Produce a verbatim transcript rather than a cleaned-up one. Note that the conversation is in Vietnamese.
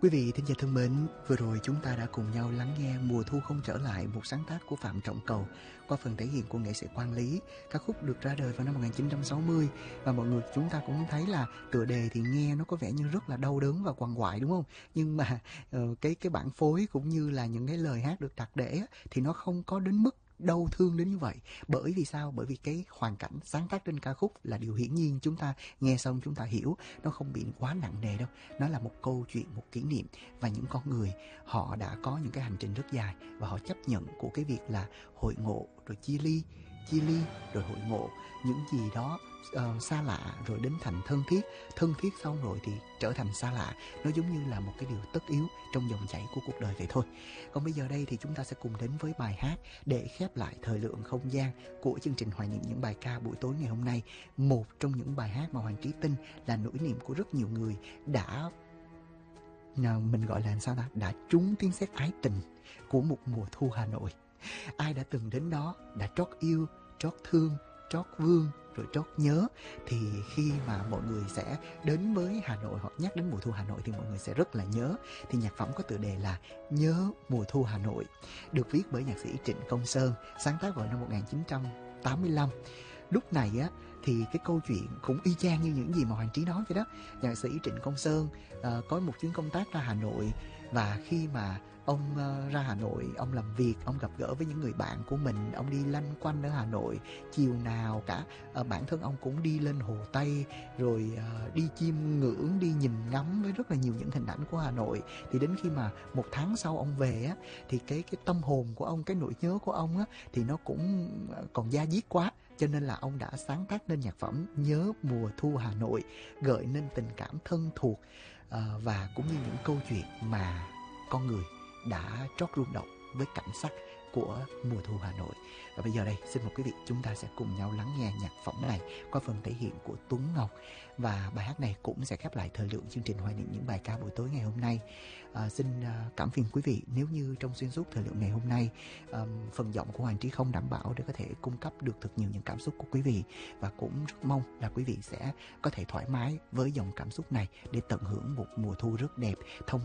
Quý vị thính giả thân mến, vừa rồi chúng ta đã cùng nhau lắng nghe Mùa Thu Không Trở Lại, một sáng tác của Phạm Trọng Cầu qua phần thể hiện của nghệ sĩ Quang Lý. Ca khúc được ra đời vào năm một nghìn chín trăm sáu mươi và mọi người chúng ta cũng thấy là tựa đề thì nghe nó có vẻ như rất là đau đớn và quằn quại, đúng không? Nhưng mà uh, cái cái bản phối cũng như là những cái lời hát được đặt để thì nó không có đến mức đau thương đến như vậy. Bởi vì sao? Bởi vì cái hoàn cảnh sáng tác trên ca khúc là điều hiển nhiên, chúng ta nghe xong chúng ta hiểu, nó không bị quá nặng nề đâu. Nó là một câu chuyện, một kỷ niệm, và những con người họ đã có những cái hành trình rất dài và họ chấp nhận của cái việc là hội ngộ rồi chia ly, chia ly rồi hội ngộ, những gì đó uh, xa lạ rồi đến thành thân thiết, thân thiết xong rồi thì trở thành xa lạ. Nó giống như là một cái điều tất yếu trong dòng chảy của cuộc đời vậy thôi. Còn bây giờ đây thì chúng ta sẽ cùng đến với bài hát để khép lại thời lượng không gian của chương trình Hoài Niệm Những Bài Ca buổi tối ngày hôm nay. Một trong những bài hát mà Hoàng Trí tin là nỗi niềm của rất nhiều người đã, nào mình gọi là sao ta, đã trúng tiếng sét ái tình của một mùa thu Hà Nội. Ai đã từng đến đó, đã trót yêu, trót thương, trót vương, rồi trót nhớ, thì khi mà mọi người sẽ đến với Hà Nội hoặc nhắc đến mùa thu Hà Nội thì mọi người sẽ rất là nhớ. Thì nhạc phẩm có tựa đề là Nhớ Mùa Thu Hà Nội, được viết bởi nhạc sĩ Trịnh Công Sơn, sáng tác vào năm một nghìn chín trăm tám mươi lăm. Lúc này á thì cái câu chuyện cũng y chang như những gì mà Hoàng Trí nói vậy đó. Nhạc sĩ Trịnh Công Sơn uh, có một chuyến công tác ra Hà Nội, và khi mà ông uh, ra Hà Nội, ông làm việc, ông gặp gỡ với những người bạn của mình, ông đi lanh quanh ở Hà Nội, chiều nào cả uh, bản thân ông cũng đi lên Hồ Tây, rồi uh, đi chiêm ngưỡng, đi nhìn ngắm với rất là nhiều những hình ảnh của Hà Nội. Thì đến khi mà một tháng sau ông về á, thì cái cái tâm hồn của ông, cái nỗi nhớ của ông á, thì nó cũng còn da diết quá, cho nên là ông đã sáng tác nên nhạc phẩm Nhớ Mùa Thu Hà Nội, gợi nên tình cảm thân thuộc uh, và cũng như những câu chuyện mà con người đã trót rung động với cảnh sắc của mùa thu Hà Nội. Và bây giờ đây, xin mời quý vị chúng ta sẽ cùng nhau lắng nghe nhạc phẩm này qua phần thể hiện của Tuấn Ngọc. Và bài hát này cũng sẽ khép lại thời lượng chương trình Hoài Niệm Những Bài Ca buổi tối ngày hôm nay. À, xin uh, cảm phiền quý vị nếu như trong xuyên suốt thời lượng ngày hôm nay um, phần giọng của Hoàng Trí không đảm bảo để có thể cung cấp được thật nhiều những cảm xúc của quý vị, và cũng rất mong là quý vị sẽ có thể thoải mái với dòng cảm xúc này để tận hưởng một mùa thu rất đẹp thông